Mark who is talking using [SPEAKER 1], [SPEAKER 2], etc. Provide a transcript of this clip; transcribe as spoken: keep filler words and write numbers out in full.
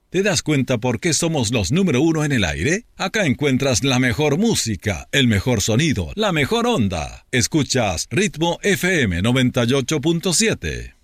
[SPEAKER 1] ¿Te das cuenta por qué somos los número uno en el aire? Acá encuentras la mejor música, el mejor sonido, la mejor onda. Escuchas Ritmo F M noventa y ocho punto siete.